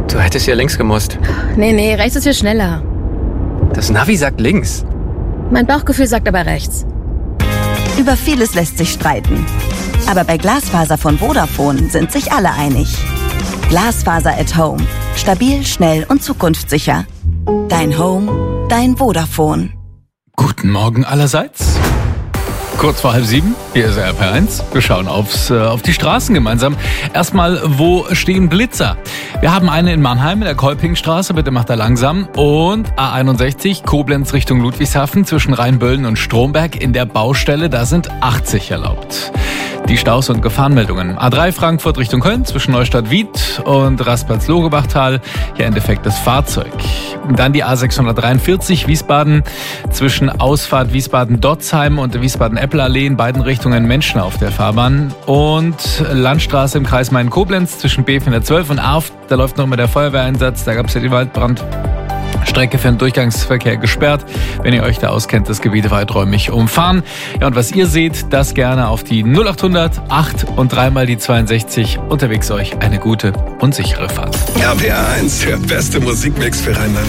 Du hättest ja links gemusst. Nee, rechts ist hier schneller. Das Navi sagt links. Mein Bauchgefühl sagt aber rechts. Über vieles lässt sich streiten. Aber bei Glasfaser von Vodafone sind sich alle einig. Glasfaser at Home. Stabil, schnell und zukunftssicher. Dein Home, dein Vodafone. Guten Morgen allerseits. Kurz vor 6:30, hier ist RP1. Wir schauen auf die Straßen gemeinsam. Erstmal, wo stehen Blitzer? Wir haben eine in Mannheim in der Kolpingstraße, bitte macht da langsam. Und A61, Koblenz Richtung Ludwigshafen zwischen Rheinböllen und Stromberg in der Baustelle, da sind 80 erlaubt. Die Staus- und Gefahrenmeldungen. A3 Frankfurt Richtung Köln zwischen Neustadt-Wied und Rasplatz-Logebachtal. Hier ein defektes Fahrzeug. Dann die A643 Wiesbaden zwischen Ausfahrt Wiesbaden-Dotzheim und Wiesbaden-Eppel-Allee in beiden Richtungen Menschen auf der Fahrbahn. Und Landstraße im Kreis Main-Koblenz zwischen B412 und Arft. Da läuft noch immer der Feuerwehreinsatz. Da gab es ja den Waldbrand. Strecke für den Durchgangsverkehr gesperrt. Wenn ihr euch da auskennt, das Gebiet weiträumig umfahren. Ja, und was ihr seht, das gerne auf die 0800 8 und 3 die 62. Unterwegs euch eine gute und sichere Fahrt. RPR1, der beste Musikmix für Rheinland.